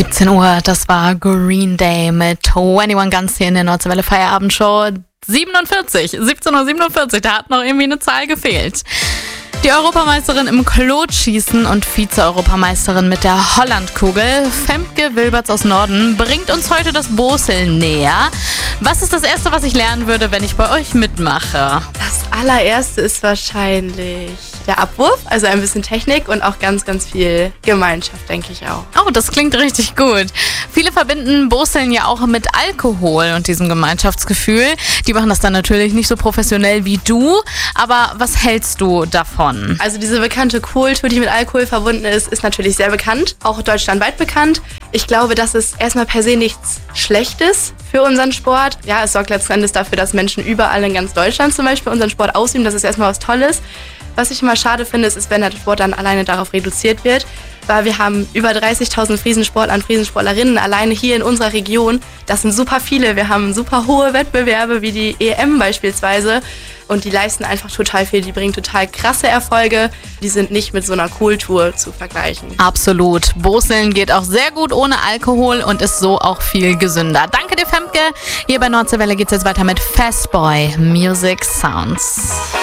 17 Uhr, das war Green Day mit 21 Guns hier in der Nordseewelle Feierabendshow. 17:47 Uhr, da hat noch irgendwie eine Zahl gefehlt. Die Europameisterin im Klotschießen und Vize-Europameisterin mit der Hollandkugel, Femke Wilberts aus Norden, bringt uns heute das Boseln näher. Was ist das Erste, was ich lernen würde, wenn ich bei euch mitmache? Das allererste ist wahrscheinlich der Abwurf, also ein bisschen Technik und auch ganz, ganz viel Gemeinschaft, denke ich auch. Oh, das klingt richtig gut. Viele verbinden Boseln ja auch mit Alkohol und diesem Gemeinschaftsgefühl. Die machen das dann natürlich nicht so professionell wie du, aber was hältst du davon? Also diese bekannte Kultur, die mit Alkohol verbunden ist natürlich sehr bekannt, auch deutschlandweit bekannt. Ich glaube, das ist erstmal per se nichts Schlechtes für unseren Sport. Ja, es sorgt letzten Endes dafür, dass Menschen überall in ganz Deutschland zum Beispiel unseren Sport ausüben. Das ist erstmal was Tolles. Was ich immer schade finde, ist, wenn der Sport dann alleine darauf reduziert wird, weil wir haben über 30.000 Friesensportler und Friesensportlerinnen alleine hier in unserer Region. Das sind super viele. Wir haben super hohe Wettbewerbe wie die EM beispielsweise und die leisten einfach total viel. Die bringen total krasse Erfolge. Die sind nicht mit so einer Kultur zu vergleichen. Absolut. Boseln geht auch sehr gut ohne Alkohol und ist so auch viel gesünder. Danke dir, Femke. Hier bei Nordseewelle geht's jetzt weiter mit Fastboy Music Sounds.